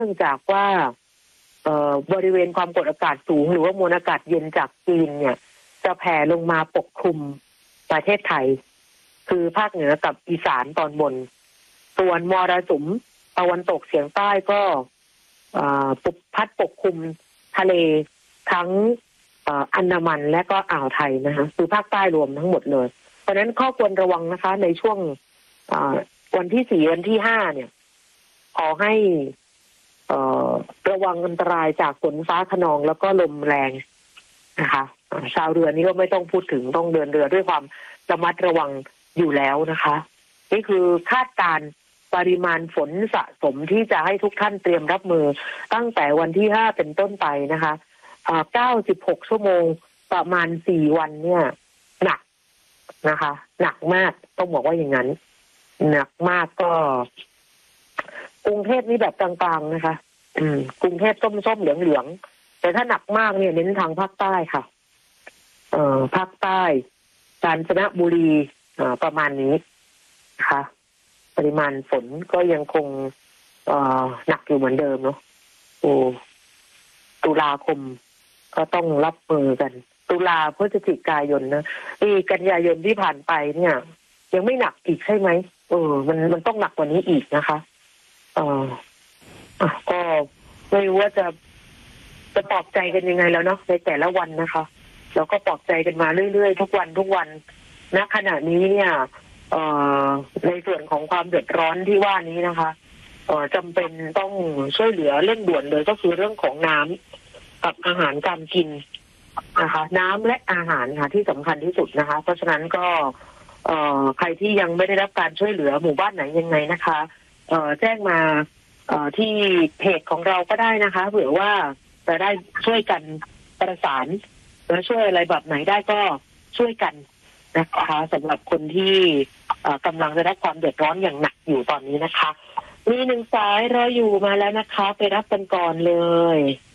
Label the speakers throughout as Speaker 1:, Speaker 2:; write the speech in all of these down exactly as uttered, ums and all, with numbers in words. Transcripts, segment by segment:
Speaker 1: นื่องจากว่าบริเวณความกดอากาศสูงหรือว่ามวลอากาศเย็นจากจีนเนี่ยจะแผ่ลงมาปกคลุมประเทศไทยคือภาคเหนือกับอีสานตอนบนส่วนมรสุมตะวันตกเฉียงใต้ก็ปุบพัดปกคลุมทะเลทั้งอันดามันและก็อ่าวไทยนะคะคือภาคใต้รวมทั้งหมดเลยเพราะฉะนั้นข้อควรระวังนะคะในช่วงวันที่สี่วันที่ห้าเนี่ยขอให้ระวังอันตรายจากฝนฟ้าคะนองแล้วก็ลมแรงนะคะชาวเรือนี้ก็ไม่ต้องพูดถึงต้องเดินเรือด้วยความระมัดระวังอยู่แล้วนะคะนี่คือคาดการณ์ปริมาณฝนสะสมที่จะให้ทุกท่านเตรียมรับมือตั้งแต่วันที่ห้าเป็นต้นไปนะคะเก้าสิบหกชั่วโมงประมาณสี่วันเนี่ยหนักนะคะหนักมากต้องบอกว่าอย่างนั้นหนักมากก็กรุงเทพนี่แบบกลางๆนะคะอืมกรุงเทพส้มๆเหลืองๆแต่ถ้าหนักมากเนี่ยเน้นทางภาคใต้ค่ะเอ่อภาคใต้กาญจนบุรีอ่าประมาณนี้นะคะปริมาณฝนก็ยังคงเอ่อหนักอยู่เหมือนเดิมเนาะโอ้ตุลาคมก็ต้องรับมือกันตุลาพฤศจิกายนนะอีกันยายนที่ผ่านไปเนี่ยยังไม่หนักอีกใช่ไหมเออมันมันต้องหนักกว่านี้อีกนะคะเอออ่ะก็ไม่รู้ว่าจะจะปลอบใจกันยังไงแล้วเนาะในแต่ละวันนะคะแล้วก็ปลอบใจกันมาเรื่อยๆทุกวันทุกวันณขณะนี้เนี่ยเอ่อในส่วนของความเดือดร้อนที่ว่านี้นะคะเอ่อจำเป็นต้องช่วยเหลือเร่งด่วนเลยก็คือเรื่องของน้ำกับอาหารการกินนะคะน้ำและอาหารค่ะที่สำคัญที่สุดนะคะเพราะฉะนั้นก็เอ่อใครที่ยังไม่ได้รับการช่วยเหลือหมู่บ้านไหนยังไงนะคะเอ่อแจ้งมาเอ่อที่เพจของเราก็ได้นะคะเผื่อว่าจะได้ช่วยกันประสานและช่วยอะไรแบบไหนได้ก็ช่วยกันนะคะสำหรับคนที่กำลังจะได้ความเดือดร้อนอย่างหนักอยู่ตอนนี้นะคะมีหนึ่งสายรออยู่มาแล้วนะคะไปรับกันก่อนเลย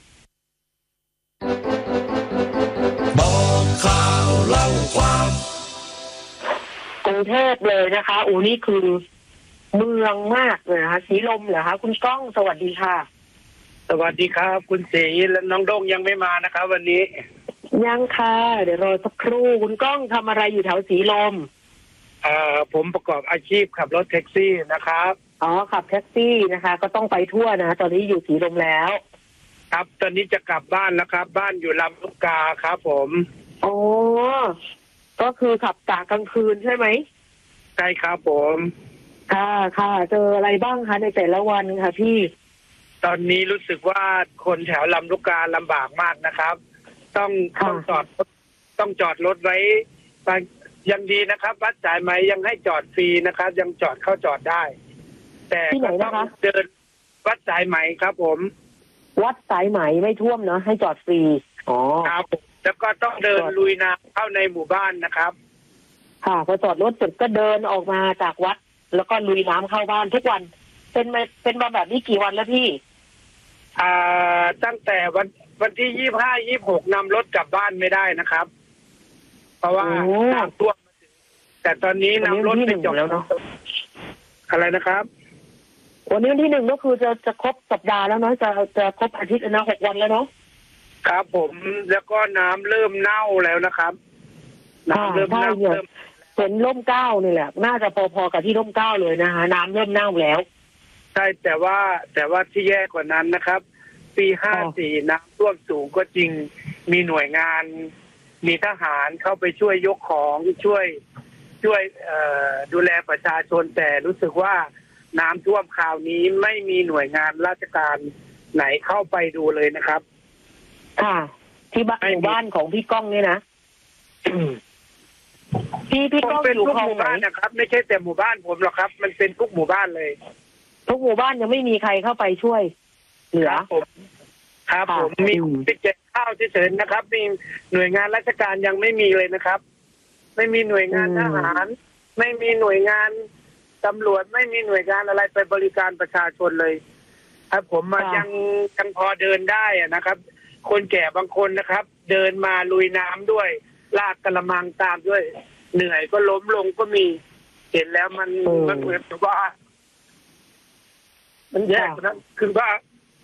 Speaker 1: บอกข่าวเล่าความกรุงเทพเลยนะคะอูนี่คือเมืองมากเลยนะคะสีลมเหรอคะคุณก้องสวัสดีค่ะ
Speaker 2: สวัสดีครับคุณศรีและน้องโด่งยังไม่มานะครับวันนี้
Speaker 1: ยังค่ะเดี๋ยวรอสักครู่คุณก้องทำอะไรอยู่แถวสีลม
Speaker 2: เอ่อผมประกอบอาชีพขับรถแท็กซี่นะครับ
Speaker 1: อ๋อขับแท็กซี่นะคะก็ต้องไปทั่วนะตอนนี้อยู่สีลมแล้ว
Speaker 2: ครับตอนนี้จะกลับบ้านแล้วครับบ้านอยู่ลำลูกกาครับผม
Speaker 1: อ๋อก็คือขับกะกลางคืนใช่ไหม
Speaker 2: ใช่ครับผม
Speaker 1: ค่ะค่ะเจออะไรบ้างคะในแต่ละวันค่ะพี่
Speaker 2: ตอนนี้รู้สึกว่าคนแถวลำลูกกาลำบากมากนะครับต้องต้องจอดต้องจอดรถไว้ยังดีนะครับวัดสายไหมยังให้จอดฟรีนะครับยังจอดเข้าจอดได้แต่ก็ต้องเดินวัดสายไหมครับผม
Speaker 1: วัดสายไหมไม่ท่วมเนาะให้จอดฟรีอ๋อ
Speaker 2: ครับแล้วก็ต้องเดินลุยน้ำเข้าในหมู่บ้านนะครับ
Speaker 1: ค่ะพอจอดรถเสร็จก็เดินออกมาจากวัดแล้วก็ลุยน้ำเข้าบ้านทุกวันเป็นมาเป็นมาแบบนี้กี่วันแล้วพี่
Speaker 2: อ่าตั้งแต่วันวันที่ยี่สิบห้ายี่สิบหกนำรถกลับบ้านไม่ได้นะครับเพราะว่าน้ำท่วมแต่ตอนนี้นำรถไปจอดแล้วเนาะอะไรนะครับ
Speaker 1: วันนี้วันที่หนึ่งก็คือจะจะครบสัปดาห์แล้วเนาะจะจะครบอาทิตย์แล้วนะหกวันแล้วเนาะ
Speaker 2: ครับผมแล้วก็น้ำเริ่มเน่าแล้วนะครับ
Speaker 1: น้ำเริ่มเน่าเริ่มเป็นร่มเกล้านี่แหละน่าจะพอๆกับที่ร่มเกล้าเลยนะคะน้ำเริ่มเน่าแล้ว
Speaker 2: ใช่แต่ว่าแต่ว่าที่แย่กว่านั้นนะครับปีห้าสี่น้ำท่วมสูงก็จริงมีหน่วยงานมีทหารเข้าไปช่วยยกของช่วยช่วยดูแลประชาชนแต่รู้สึกว่าน้ำท่วมคราวนี้ไม่มีหน่วยงานราชการไหนเข้าไปดูเลยนะครับ
Speaker 1: ค่ะที่บ้านหมู่บ้านของพี่ก้องนี่นะพี่พี่ก้อง
Speaker 2: เป็น
Speaker 1: อยู่
Speaker 2: ทุกหมู่บ้านนะครับไม่ใช่แต่หมู่บ้านผมหรอกครับมันเป็นทุกหมู่บ้านเลย
Speaker 1: ทุกหมู่บ้านยังไม่มีใครเข้าไปช่วยเหลือ
Speaker 2: ผมครับผมมีไปเก็บข้าวเฉยๆนะครับมีหน่วยงานราชการยังไม่มีเลยนะครับไม่มีหน่วยงานทหารไม่มีหน่วยงานตำรวจไม่มีหน่วยงานอะไรไปบริการประชาชนเลยครับผมมายังยังพอเดินได้นะครับ คนแก่บางคนนะครับเดินมาลุยน้ำด้วยลากกระมังตามด้วยเหนื่อยก็ล้มลงก็มีเห็นแล้วมันมันเหมือนกับว่ามันแย่นะคือว่า